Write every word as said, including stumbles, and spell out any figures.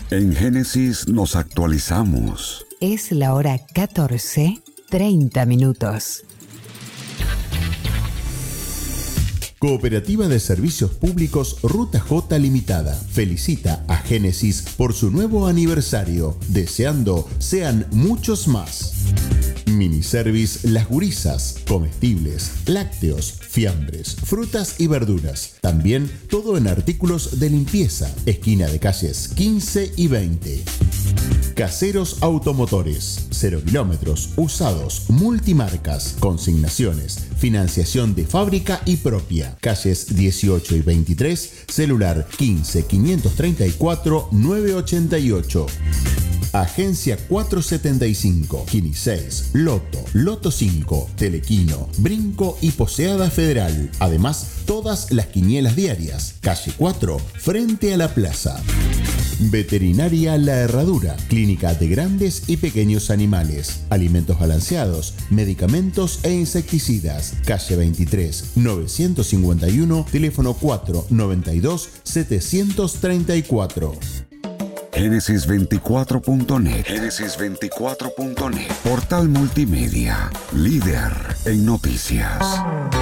En Génesis nos actualizamos. Es la hora catorce, treinta minutos. Cooperativa de Servicios Públicos Ruta J Limitada felicita a Génesis por su nuevo aniversario, deseando sean muchos más. Miniservice Las Gurisas, comestibles, lácteos, fiambres, frutas y verduras. También todo en artículos de limpieza, esquina de calles quince y veinte. Caseros Automotores, cero kilómetros, usados, multimarcas, consignaciones, financiación de fábrica y propia. Calles dieciocho y veintitrés, celular quince, quinientos treinta y cuatro, novecientos ochenta y ocho. Agencia cuatrocientos setenta y cinco, Kini seis, Loto, Loto cinco, Telequino, Brinco y Poseada Federal. Además, todas las quinielas diarias. Calle cuatro, frente a la plaza. Veterinaria La Herradura, clínica de grandes y pequeños animales, alimentos balanceados, medicamentos e insecticidas. Calle veintitrés, novecientos cincuenta y uno, teléfono cuatro noventa y dos, setecientos treinta y cuatro. Génesis veinticuatro punto net. Génesis veinticuatro punto net. Portal multimedia. Líder en noticias.